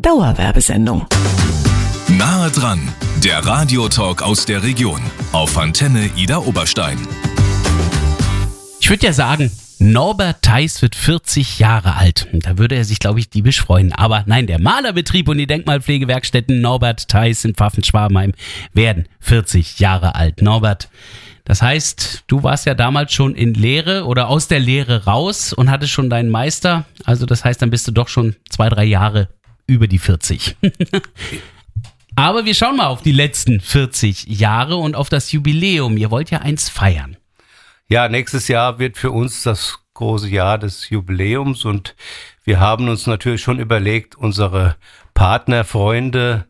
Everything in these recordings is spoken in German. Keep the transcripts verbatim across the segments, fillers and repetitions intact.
Dauerwerbesendung. Nahe dran, der Radiotalk aus der Region auf Antenne Idar Oberstein. Ich würde ja sagen, Norbert Theis wird vierzig Jahre alt. Da würde er sich, glaube ich, diebisch freuen. Aber nein, der Malerbetrieb und die Denkmalpflegewerkstätten Norbert Theis in Pfaffen-Schwabenheim werden vierzig Jahre alt. Norbert, das heißt, du warst ja damals schon in Lehre oder aus der Lehre raus und hattest schon deinen Meister. Also das heißt, dann bist du doch schon zwei, drei Jahre über die vierzig. Aber wir schauen mal auf die letzten vierzig Jahre und auf das Jubiläum. Ihr wollt ja eins feiern. Ja, nächstes Jahr wird für uns das große Jahr des Jubiläums und wir haben uns natürlich schon überlegt, unsere Partner, Freunde,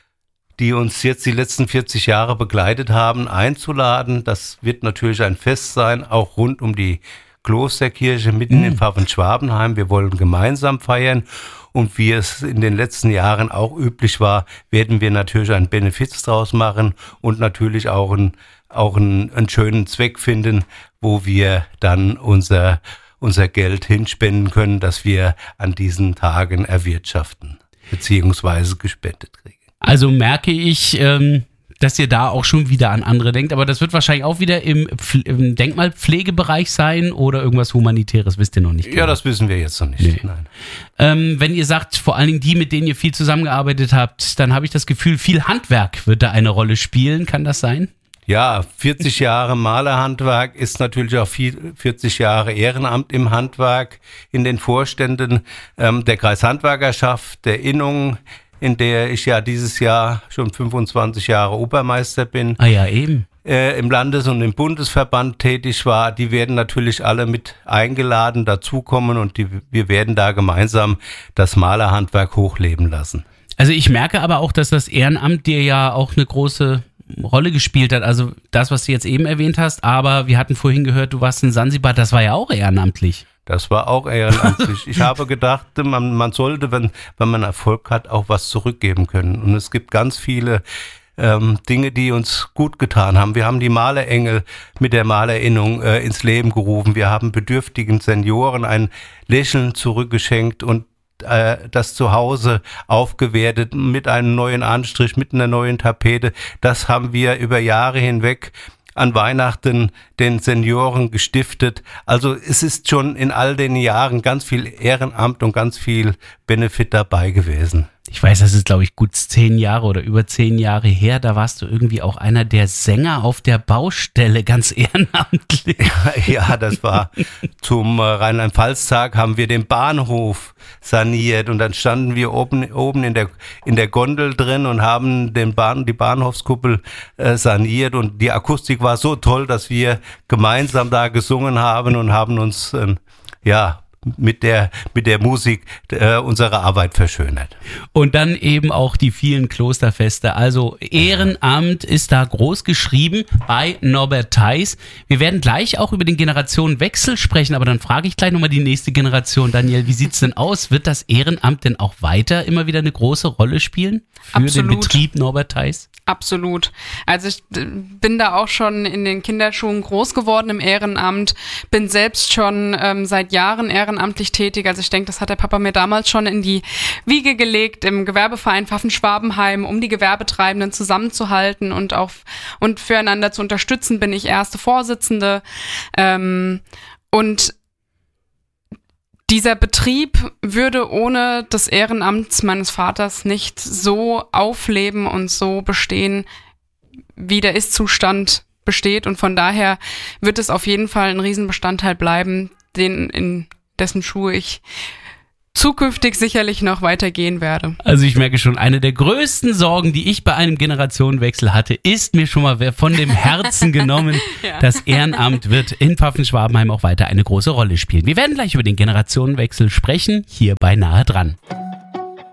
die uns jetzt die letzten vierzig Jahre begleitet haben, einzuladen. Das wird natürlich ein Fest sein, auch rund um die Klosterkirche mitten mhm. in Pfaffen-Schwabenheim. Wir wollen gemeinsam feiern und wie es in den letzten Jahren auch üblich war, werden wir natürlich einen Benefiz draus machen und natürlich auch ein auch einen, einen schönen Zweck finden, wo wir dann unser, unser Geld hinspenden können, das wir an diesen Tagen erwirtschaften, beziehungsweise gespendet kriegen. Also merke ich, ähm, dass ihr da auch schon wieder an andere denkt, aber das wird wahrscheinlich auch wieder im, Pf- im Denkmalpflegebereich sein oder irgendwas Humanitäres, wisst ihr noch nicht? Genau. Ja, das wissen wir jetzt noch nicht. Nee. Nein. Ähm, wenn ihr sagt, vor allen Dingen die, mit denen ihr viel zusammengearbeitet habt, dann habe ich das Gefühl, viel Handwerk wird da eine Rolle spielen. Kann das sein? Ja, vierzig Jahre Malerhandwerk ist natürlich auch vierzig Jahre Ehrenamt im Handwerk in den Vorständen ähm, der Kreishandwerkerschaft, der Innung, in der ich ja dieses Jahr schon fünfundzwanzig Jahre Obermeister bin. Ah ja, eben. Äh, im Landes- und im Bundesverband tätig war. Die werden natürlich alle mit eingeladen, dazukommen und die, wir werden da gemeinsam das Malerhandwerk hochleben lassen. Also ich merke aber auch, dass das Ehrenamt dir ja auch eine große Rolle gespielt hat, also das, was du jetzt eben erwähnt hast, aber wir hatten vorhin gehört, du warst in Sansibar, das war ja auch ehrenamtlich. Das war auch ehrenamtlich. Ich habe gedacht, man, man sollte, wenn, wenn man Erfolg hat, auch was zurückgeben können. Und es gibt ganz viele ähm, Dinge, die uns gut getan haben. Wir haben die Malerengel mit der Malerinnung äh, ins Leben gerufen. Wir haben bedürftigen Senioren ein Lächeln zurückgeschenkt und das Zuhause aufgewertet mit einem neuen Anstrich, mit einer neuen Tapete. Das haben wir über Jahre hinweg an Weihnachten den Senioren gestiftet. Also es ist schon in all den Jahren ganz viel Ehrenamt und ganz viel Benefit dabei gewesen. Ich weiß, das ist, glaube ich, gut zehn Jahre oder über zehn Jahre her. Da warst du irgendwie auch einer der Sänger auf der Baustelle, ganz ehrenamtlich. Ja, das war zum Rheinland-Pfalz-Tag, haben wir den Bahnhof saniert und dann standen wir oben, oben in der, in der Gondel drin und haben den Bahn, die Bahnhofskuppel äh, saniert und die Akustik war so toll, dass wir gemeinsam da gesungen haben und haben uns, ähm, ja, mit der mit der Musik äh, unsere Arbeit verschönert. Und dann eben auch die vielen Klosterfeste. Also Ehrenamt ist da groß geschrieben bei Norbert Theis. Wir werden gleich auch über den Generationenwechsel sprechen, aber dann frage ich gleich nochmal die nächste Generation. Daniel, wie sieht's denn aus? Wird das Ehrenamt denn auch weiter immer wieder eine große Rolle spielen für Absolut. den Betrieb Norbert Theis? Absolut. Also ich bin da auch schon in den Kinderschuhen groß geworden im Ehrenamt, bin selbst schon ähm, seit Jahren ehrenamtlich tätig. Also ich denke, das hat der Papa mir damals schon in die Wiege gelegt im Gewerbeverein Pfaffen-Schwabenheim, um die Gewerbetreibenden zusammenzuhalten und auch und füreinander zu unterstützen, bin ich erste Vorsitzende. Ähm, und dieser Betrieb würde ohne das Ehrenamt meines Vaters nicht so aufleben und so bestehen, wie der Ist-Zustand besteht. Und von daher wird es auf jeden Fall ein Riesenbestandteil bleiben, den in dessen Schuhe ich zukünftig sicherlich noch weitergehen werde. Also ich merke schon, eine der größten Sorgen, die ich bei einem Generationenwechsel hatte, ist mir schon mal von dem Herzen genommen. Ja. Das Ehrenamt wird in Pfaffen-Schwabenheim auch weiter eine große Rolle spielen. Wir werden gleich über den Generationenwechsel sprechen, hier bei Nahe dran.